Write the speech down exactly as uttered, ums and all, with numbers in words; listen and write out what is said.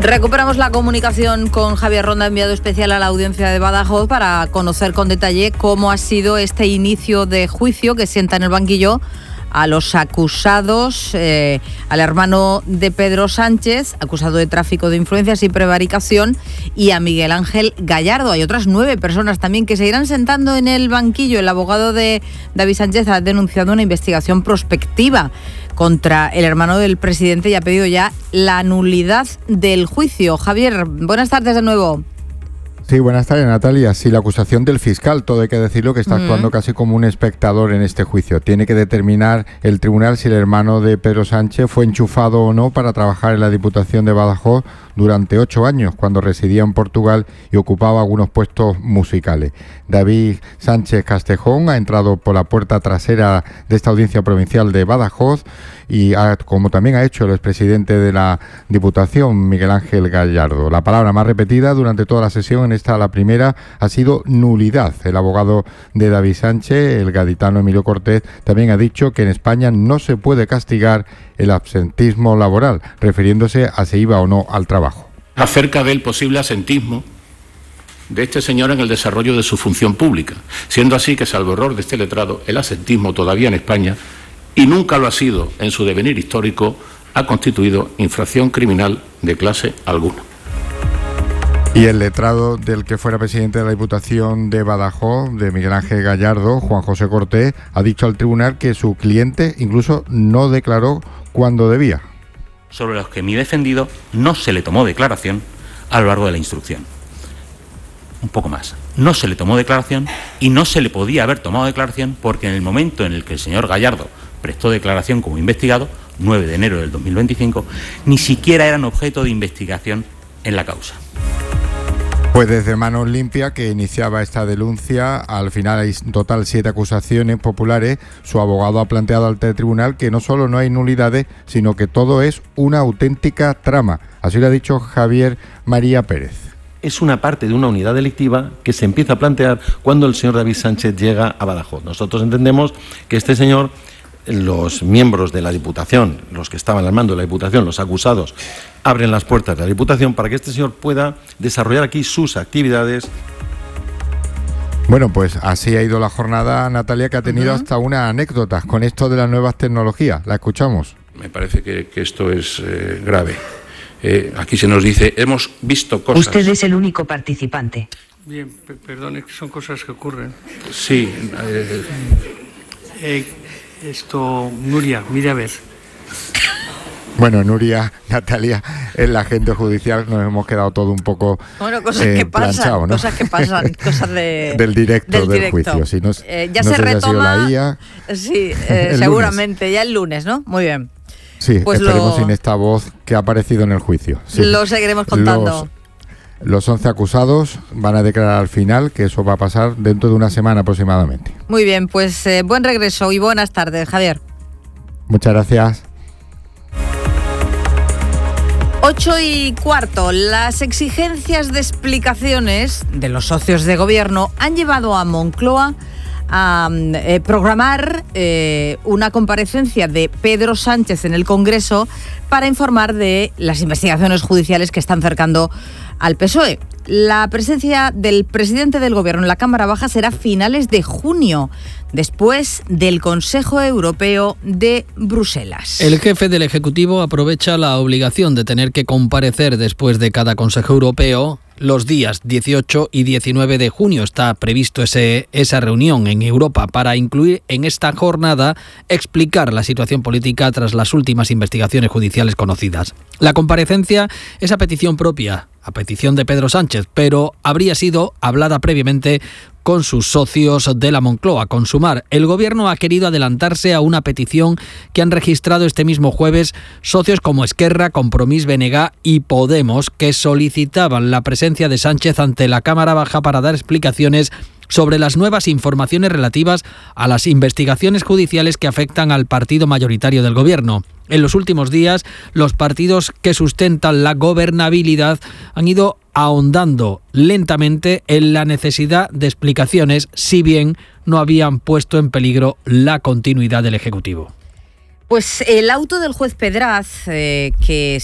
Recuperamos la comunicación con Javier Ronda, enviado especial a la audiencia de Badajoz, para conocer con detalle cómo ha sido este inicio de juicio que sienta en el banquillo a los acusados, eh, al hermano de Pedro Sánchez, acusado de tráfico de influencias y prevaricación, y a Miguel Ángel Gallardo. Hay otras nueve personas también que se irán sentando en el banquillo. El abogado de David Sánchez ha denunciado una investigación prospectiva contra el hermano del presidente y ha pedido ya la nulidad del juicio. Javier, buenas tardes de nuevo. Sí, buenas tardes, Natalia. Sí, la acusación del fiscal, todo hay que decirlo, que está actuando mm. casi como un espectador en este juicio. Tiene que determinar el tribunal si el hermano de Pedro Sánchez fue enchufado o no para trabajar en la Diputación de Badajoz durante ocho años, cuando residía en Portugal y ocupaba algunos puestos musicales. David Sánchez Castejón ha entrado por la puerta trasera de esta audiencia provincial de Badajoz y ha, como también ha hecho el expresidente de la Diputación, Miguel Ángel Gallardo. La palabra más repetida durante toda la sesión, en esta la primera, ha sido nulidad. El abogado de David Sánchez, el gaditano Emilio Cortés, también ha dicho que en España no se puede castigar el absentismo laboral, refiriéndose a si iba o no al trabajo. Acerca del posible absentismo de este señor en el desarrollo de su función pública, siendo así que, salvo error de este letrado, el absentismo todavía en España, y nunca lo ha sido en su devenir histórico, ha constituido infracción criminal de clase alguna. Y el letrado del que fuera presidente de la Diputación de Badajoz, de Miguel Ángel Gallardo, Juan José Cortés, ha dicho al tribunal que su cliente incluso no declaró cuando debía. Sobre los que mi defendido no se le tomó declaración a lo largo de la instrucción. Un poco más. No se le tomó declaración y no se le podía haber tomado declaración porque en el momento en el que el señor Gallardo prestó declaración como investigado, nueve de enero del dos mil veinticinco, ni siquiera eran objeto de investigación en la causa. Pues desde Manos Limpias, que iniciaba esta denuncia, al final hay en total siete acusaciones populares. Su abogado ha planteado ante el tribunal que no solo no hay nulidades, sino que todo es una auténtica trama. Así lo ha dicho Javier María Pérez. Es una parte de una unidad delictiva que se empieza a plantear cuando el señor David Sánchez llega a Badajoz. Nosotros entendemos que este señor, los miembros de la Diputación, los que estaban al mando de la Diputación, los acusados, abren las puertas de la Diputación para que este señor pueda desarrollar aquí sus actividades. Bueno, pues así ha ido la jornada, Natalia, que ha tenido uh-huh. hasta una anécdota con esto de las nuevas tecnologías. ¿La escuchamos? Me parece que, que esto es eh, grave. Eh, aquí se nos dice, hemos visto cosas... Usted es el único participante. Bien, p- perdón, es que son cosas que ocurren. Sí. Eh... Eh, esto, Nuria, mire a ver. Bueno, Nuria, Natalia, en la agente judicial nos hemos quedado todo un poco Bueno, cosas eh, que pasan, ¿no? cosas que pasan, cosas de, del directo del, del directo. juicio. Si no, eh, ya no se sé retoma, si ha sido la I A, sí, eh, seguramente, lunes. Ya el lunes, ¿no? Muy bien. Sí, pues esperemos lo, sin esta voz que ha aparecido en el juicio. Sí. Lo seguiremos contando. Los, los once acusados van a declarar al final, que eso va a pasar dentro de una semana aproximadamente. Muy bien, pues eh, buen regreso y buenas tardes, Javier. Muchas gracias. Ocho y cuarto. Las exigencias de explicaciones de los socios de gobierno han llevado a Moncloa a eh, programar eh, una comparecencia de Pedro Sánchez en el Congreso para informar de las investigaciones judiciales que están cercando al P S O E. La presencia del presidente del Gobierno en la Cámara Baja será a finales de junio, después del Consejo Europeo de Bruselas. El jefe del Ejecutivo aprovecha la obligación de tener que comparecer después de cada Consejo Europeo. Los días dieciocho y diecinueve de junio está previsto ese, esa reunión en Europa para incluir en esta jornada explicar la situación política tras las últimas investigaciones judiciales conocidas. La comparecencia es a petición propia, a petición de Pedro Sánchez, pero habría sido hablada previamente con sus socios de la Moncloa, con Sumar. El Gobierno ha querido adelantarse a una petición que han registrado este mismo jueves socios como Esquerra, Compromís, B N G y Podemos, que solicitaban la presencia de Sánchez ante la Cámara Baja para dar explicaciones sobre las nuevas informaciones relativas a las investigaciones judiciales que afectan al partido mayoritario del Gobierno. En los últimos días, los partidos que sustentan la gobernabilidad han ido ahondando lentamente en la necesidad de explicaciones, si bien no habían puesto en peligro la continuidad del Ejecutivo. Pues el auto del juez Pedraz, eh, que